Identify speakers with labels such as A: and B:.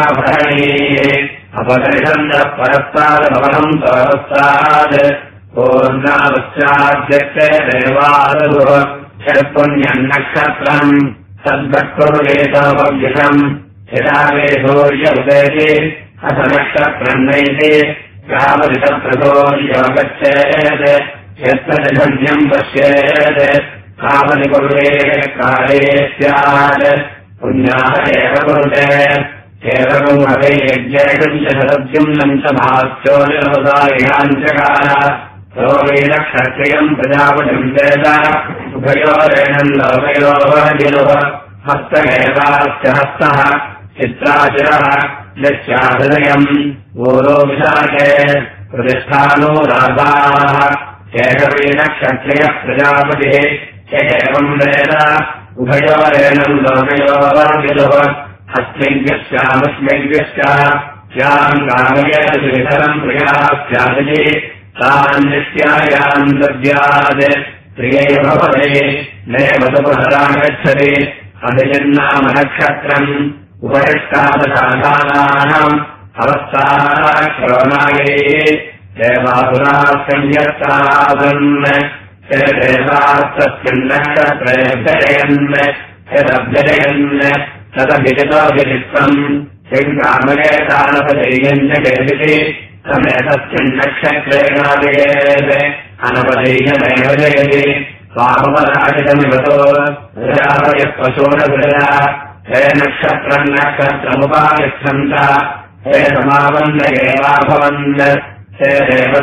A: अपगर्षन्तः परस्तादभवनम् परस्ताद् पूर्णावस्याध्यक्षे देवादुः षट्पुण्यन्नक्षत्रम् तद्भक्तुर्वेदोपव्यषम् यदा वे सूर्योदेति अथ नक्षत्रम् नैति यावदितप्रसोर्योगच्छेत् यत्र निधन्यम् पश्येत् तावदिकुर्वे काले स्यात् पुण्याः एव कुरुते केवलम् हवे यज्ञेषम् च शतद्युम्नम् च भास्योनिरोधायाम् चकार सोमेनक्षत्रियम् प्रजापतिम् वेद उभयोरेणम् लोकयोः हस्तमेवास्य हस्तः चित्राचिरः यस्याहृदयम् ऊरो विशाखे प्रतिष्ठानो राधाः एकमेनक्षत्रियः प्रजापतिः एवम् वेद उभयोरेणम् लोकयोः हस्मैव्यश्चामस्मैव्यश्च याम् कामयेतरम् प्रियाः स्यादिति तान् नित्यायाम् दद्यात् प्रियै भवते नैव पुनरागच्छति अधिजन्नाम नक्षत्रम् उपरिष्टादशाखानाम् अवस्थाः श्रवणायै देवासुराः संयत्तासन् ते देवास्तस्मिन्नक्षत्रे व्यजयन् यदभ्यजयन् तदभिजितोऽभिजित्वम् किङ्कामयेतानपदैयम् च केदिति तमेतस्मिन्नक्षत्रेणाभिजेत् अनपदैयमेव जयति स्वामपराजितमिवतो प्रजापयः पशूनगृहा हे नक्षत्रम् नक्षत्रमुपागच्छन्त हे समावन्द एवाभवन् हे देव